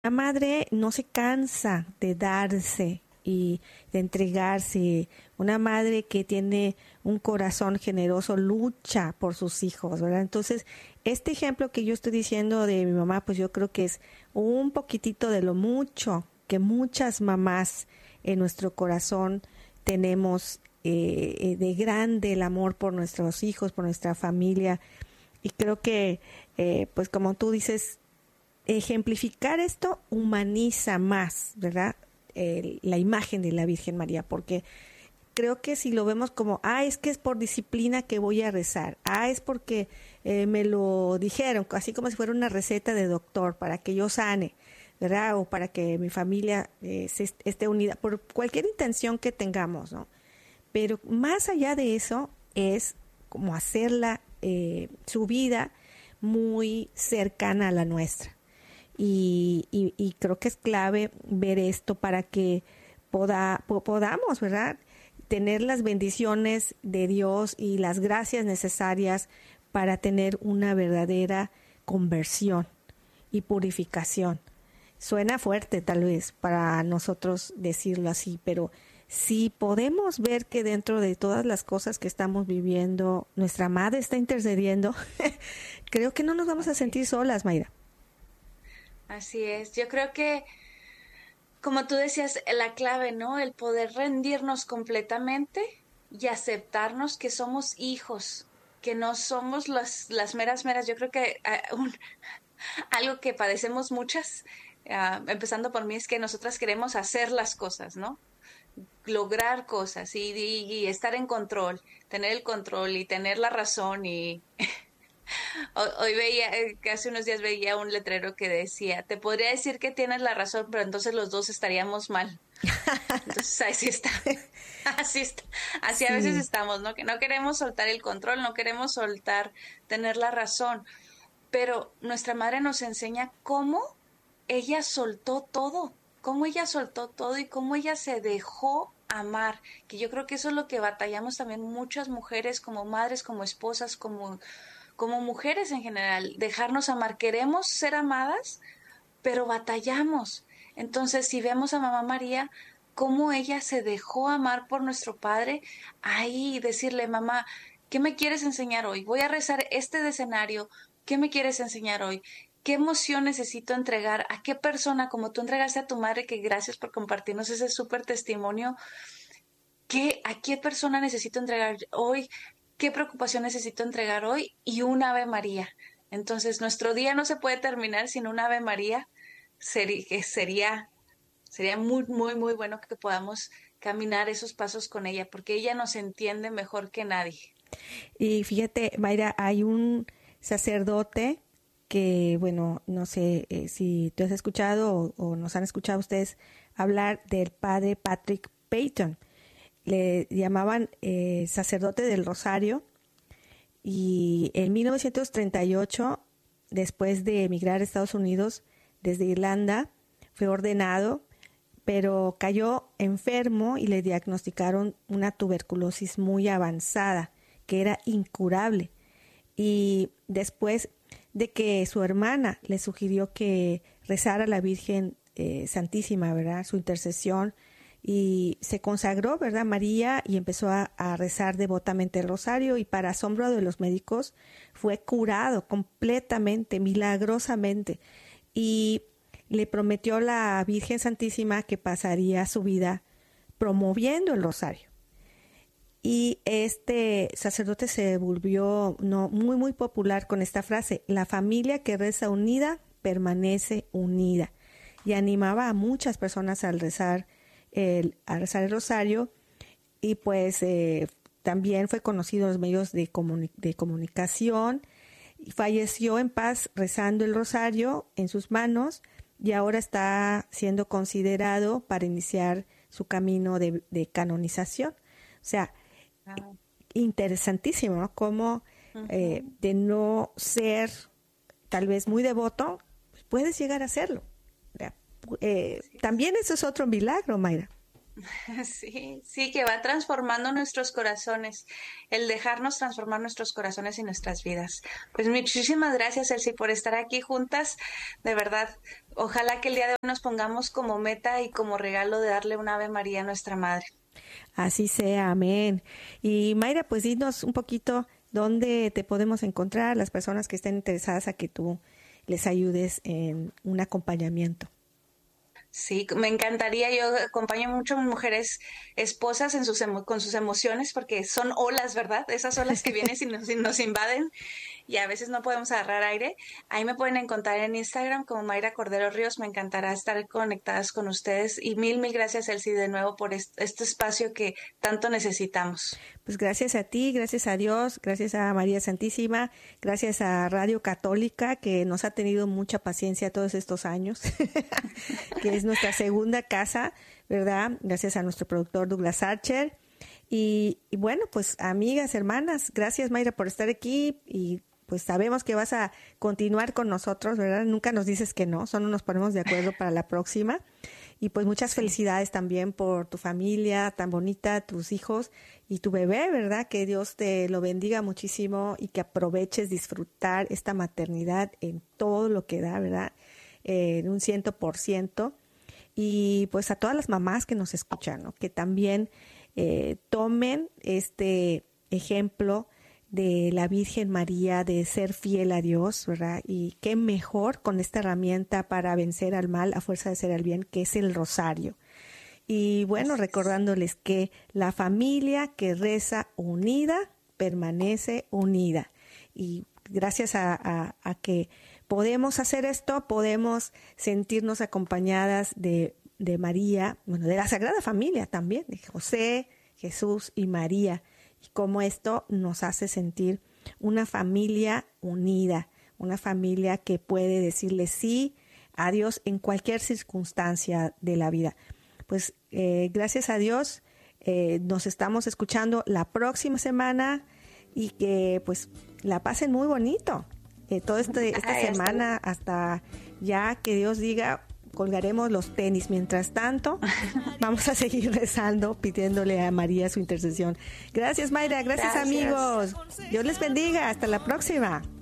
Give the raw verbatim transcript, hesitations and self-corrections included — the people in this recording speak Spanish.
una madre no se cansa de darse y de entregarse. Una madre que tiene un corazón generoso lucha por sus hijos, ¿verdad? Entonces, este ejemplo que yo estoy diciendo de mi mamá, pues yo creo que es un poquitito de lo mucho que muchas mamás en nuestro corazón tenemos, eh, de grande el amor por nuestros hijos, por nuestra familia. Y creo que, eh, pues como tú dices, ejemplificar esto humaniza más, ¿verdad? Eh, la imagen de la Virgen María, porque creo que si lo vemos como, ah, es que es por disciplina que voy a rezar, ah, es porque eh, me lo dijeron, así como si fuera una receta de doctor para que yo sane, ¿verdad? O para que mi familia eh, se esté unida, por cualquier intención que tengamos, ¿no? Pero más allá de eso es como hacerla, eh, su vida muy cercana a la nuestra. Y, y, y creo que es clave ver esto para que poda, po, podamos, ¿verdad?, tener las bendiciones de Dios y las gracias necesarias para tener una verdadera conversión y purificación. Suena fuerte tal vez para nosotros decirlo así, pero si podemos ver que dentro de todas las cosas que estamos viviendo, nuestra madre está intercediendo, creo que no nos vamos a sentir solas, Mayra. Así es, yo creo que, como tú decías, la clave, ¿no? El poder rendirnos completamente y aceptarnos que somos hijos, que no somos las, las meras meras. Yo creo que uh, un, algo que padecemos muchas, uh, empezando por mí, es que nosotras queremos hacer las cosas, ¿no? Lograr cosas y, y, y estar en control, tener el control y tener la razón y... Hoy veía, que hace unos días veía un letrero que decía, te podría decir que tienes la razón, pero entonces los dos estaríamos mal. Entonces así está, así está, así a veces Sí. estamos, ¿no? Que no queremos soltar el control, no queremos soltar tener la razón, pero nuestra madre nos enseña cómo ella soltó todo, cómo ella soltó todo y cómo ella se dejó amar, que yo creo que eso es lo que batallamos también muchas mujeres como madres, como esposas, como como mujeres en general, dejarnos amar. Queremos ser amadas, pero batallamos. Entonces, si vemos a Mamá María, cómo ella se dejó amar por nuestro Padre, ahí decirle, mamá, ¿qué me quieres enseñar hoy? Voy a rezar este escenario, ¿qué me quieres enseñar hoy? ¿Qué emoción necesito entregar? ¿A qué persona, como tú entregaste a tu madre, que gracias por compartirnos ese súper testimonio? ¿Qué, ¿A qué persona necesito entregar hoy? ¿Qué preocupación necesito entregar hoy? Y un Ave María. Entonces, nuestro día no se puede terminar sin un Ave María. Sería, sería, sería muy, muy, muy bueno que podamos caminar esos pasos con ella, porque ella nos entiende mejor que nadie. Y fíjate, Mayra, hay un sacerdote que, bueno, no sé eh, si tú has escuchado o, o nos han escuchado ustedes hablar del padre Patrick Peyton. Le llamaban eh, sacerdote del Rosario, y en mil novecientos treinta y ocho, después de emigrar a Estados Unidos desde Irlanda, fue ordenado, pero cayó enfermo y le diagnosticaron una tuberculosis muy avanzada, que era incurable. Y después de que su hermana le sugirió que rezara a la Virgen eh, Santísima, ¿verdad?, su intercesión, y se consagró, ¿verdad?, María, y empezó a, a rezar devotamente el rosario, y para asombro de los médicos fue curado completamente, milagrosamente, y le prometió la Virgen Santísima que pasaría su vida promoviendo el rosario. Y este sacerdote se volvió no, muy, muy popular con esta frase: la familia que reza unida permanece unida. Y animaba a muchas personas al rezar el, a rezar el rosario, y pues eh, también fue conocido en los medios de, comuni- de comunicación, y falleció en paz rezando el rosario en sus manos, y ahora está siendo considerado para iniciar su camino de, de canonización. O sea, Ah, interesantísimo, ¿no? Cómo eh, uh-huh. de no ser tal vez muy devoto, pues puedes llegar a serlo. Eh, Así es. también eso es otro milagro, Mayra. Sí, sí, que va transformando nuestros corazones, el dejarnos transformar nuestros corazones y nuestras vidas. Pues muchísimas gracias, Elsie, por estar aquí juntas. De verdad, ojalá que el día de hoy nos pongamos como meta y como regalo de darle un Ave María a nuestra Madre. Así sea, amén. Y Mayra, pues dinos un poquito dónde te podemos encontrar, las personas que estén interesadas a que tú les ayudes en un acompañamiento. Sí, me encantaría. Yo acompaño mucho a mujeres esposas en sus emo- con sus emociones porque son olas, ¿verdad? Esas olas que vienen y nos, y nos invaden y a veces no podemos agarrar aire. Ahí me pueden encontrar en Instagram como Mayra Cordero Ríos. Me encantará estar conectadas con ustedes y mil, mil gracias, Elsie, de nuevo por este, este espacio que tanto necesitamos. Pues gracias a ti, gracias a Dios, gracias a María Santísima, gracias a Radio Católica que nos ha tenido mucha paciencia todos estos años, que es nuestra segunda casa, ¿verdad? Gracias a nuestro productor Douglas Archer. Y, y bueno, pues amigas, hermanas, gracias Mayra por estar aquí y pues sabemos que vas a continuar con nosotros, ¿verdad? Nunca nos dices que no, solo nos ponemos de acuerdo para la próxima. Y pues muchas felicidades también por tu familia tan bonita, tus hijos y tu bebé, ¿verdad? Que Dios te lo bendiga muchísimo y que aproveches disfrutar esta maternidad en todo lo que da, ¿verdad? Eh, en un ciento por ciento. Y pues a todas las mamás que nos escuchan, ¿no? Que también eh, tomen este ejemplo de la Virgen María, de ser fiel a Dios, ¿verdad? Y qué mejor con esta herramienta para vencer al mal a fuerza de hacer el bien, que es el rosario. Y bueno, recordándoles que la familia que reza unida permanece unida. Y gracias a, a, a que podemos hacer esto, podemos sentirnos acompañadas de, de María, bueno, de la Sagrada Familia también, de José, Jesús y María. Y cómo esto nos hace sentir una familia unida, una familia que puede decirle sí a Dios en cualquier circunstancia de la vida. Pues eh, gracias a Dios eh, nos estamos escuchando la próxima semana y que pues la pasen muy bonito. Eh, toda este, esta Ay, semana hasta... hasta ya que Dios diga, colgaremos los tenis. Mientras tanto, vamos a seguir rezando, pidiéndole a María su intercesión. Gracias, Mayra. Gracias, gracias, amigos. Dios les bendiga. Hasta la próxima.